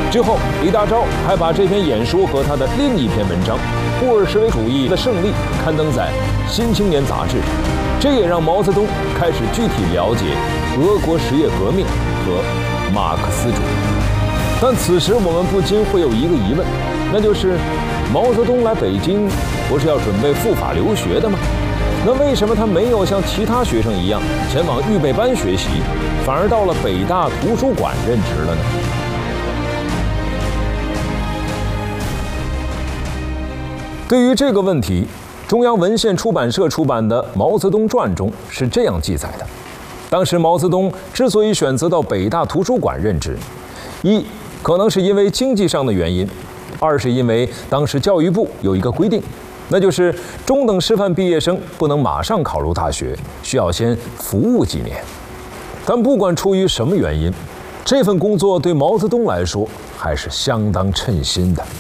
之后，李大钊还把这篇演说和他的另一篇文章《布尔什维主义的胜利》刊登在《新青年》杂志上，这也让毛泽东开始具体了解俄国实业革命和马克思主义。但此时我们不禁会有一个疑问，那就是毛泽东来北京不是要准备赴法留学的吗？那为什么他没有像其他学生一样前往预备班学习，反而到了北大图书馆任职了呢？对于这个问题，中央文献出版社出版的《毛泽东传》中是这样记载的：当时毛泽东之所以选择到北大图书馆任职，一可能是因为经济上的原因，二是因为当时教育部有一个规定，那就是中等师范毕业生不能马上考入大学，需要先服务几年。但不管出于什么原因，这份工作对毛泽东来说还是相当称心的。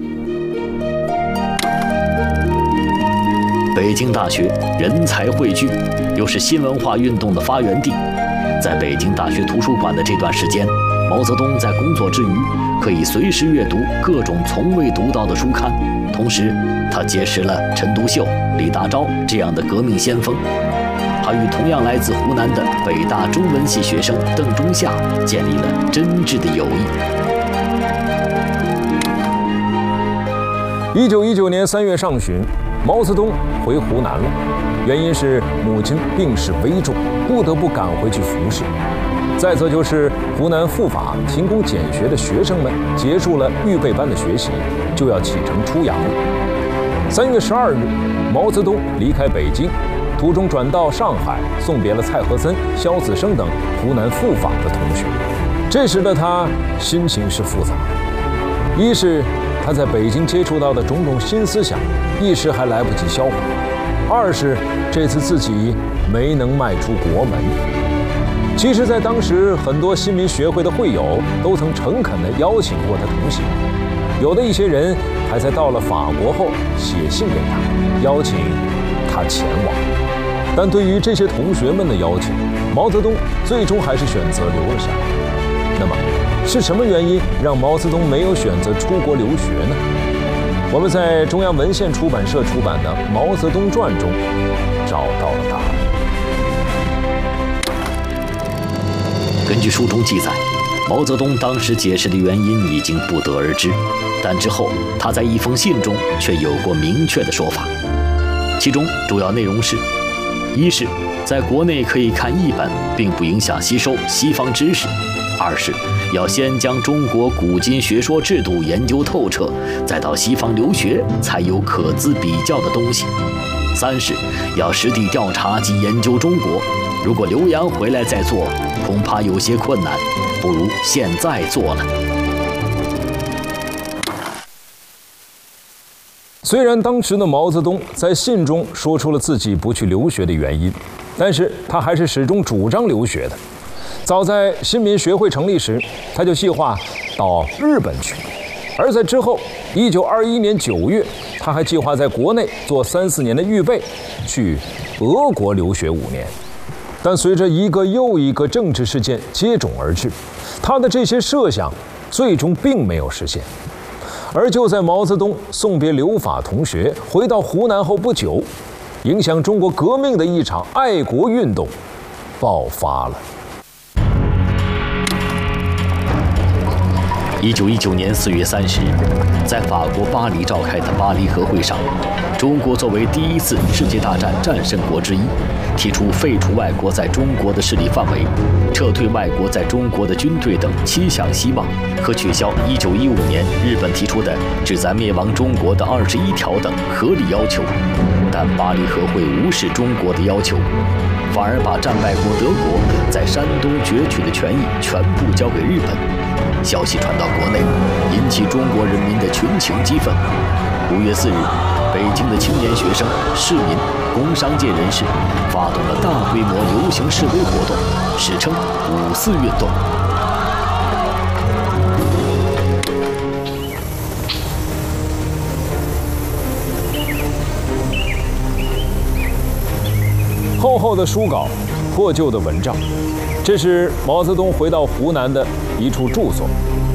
北京大学人才汇聚，又是新文化运动的发源地。在北京大学图书馆的这段时间，毛泽东在工作之余，可以随时阅读各种从未读到的书刊。同时，他结识了陈独秀、李大钊这样的革命先锋，还与同样来自湖南的北大中文系学生邓中夏建立了真挚的友谊。 1919年3月上旬，毛泽东回湖南了，原因是母亲病势危重，不得不赶回去服侍。再则就是湖南赴法勤工俭学的学生们结束了预备班的学习，就要启程出洋了。3月12日，毛泽东离开北京，途中转到上海，送别了蔡和森、萧子升等湖南赴法的同学。这时的他心情是复杂的，一是他在北京接触到的种种新思想，一时还来不及消化；二是这次自己没能迈出国门。其实，在当时，很多新民学会的会友都曾诚恳地邀请过他同行，有的一些人还在到了法国后写信给他，邀请他前往。但对于这些同学们的邀请，毛泽东最终还是选择留了下来。那么，是什么原因让毛泽东没有选择出国留学呢？我们在中央文献出版社出版的《毛泽东传》中找到了答案。 根据书中记载，毛泽东当时解释的原因已经不得而知，但之后他在一封信中却有过明确的说法。其中主要内容是：一是在国内可以看译本，并不影响吸收西方知识；二是要先将中国古今学说制度研究透彻，再到西方留学，才有可资比较的东西；三是要实地调查及研究中国，如果留洋回来再做，恐怕有些困难，不如现在做了。 虽然当时的毛泽东在信中说出了自己不去留学的原因，但是他还是始终主张留学的。早在新民学会成立时，他就计划到日本去，而在之后1921年9月，他还计划在国内做3-4年的预备，去俄国留学5年。但随着一个又一个政治事件接踵而至，他的这些设想最终并没有实现。而就在毛泽东送别留法同学回到湖南后不久，影响中国革命的一场爱国运动爆发了。 1919年4月30日，在法国巴黎召开的巴黎和会上，中国作为第一次世界大战战胜国之一，提出废除外国在中国的势力范围，撤退外国在中国的军队等7项希望，和取消1915年日本提出的旨在灭亡中国的21条等合理要求。但巴黎和会无视中国的要求，反而把战败国德国在山东攫取的权益全部交给日本。消息传到国内，引起中国人民的群情激愤。5月4日，北京的青年学生、市民、工商界人士发动了大规模游行示威活动，史称“5四运动”。 厚厚的书稿，破旧的蚊帐，这是毛泽东回到湖南的一处住所。